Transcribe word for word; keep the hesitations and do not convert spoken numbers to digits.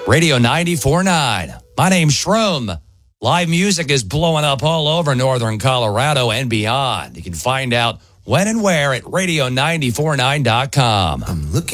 Radio ninety-four point nine. My name's Shroom. Live music is blowing up all over northern Colorado and beyond. You can find out when and where at radio nine four nine dot com. I'm looking